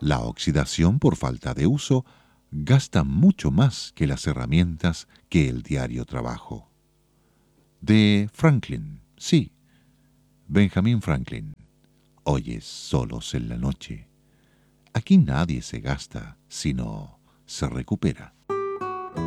La oxidación por falta de uso gasta mucho más que las herramientas que el diario trabajo. De Franklin, sí, Benjamin Franklin. Oyes solos en la noche. Aquí nadie se gasta, sino se recupera.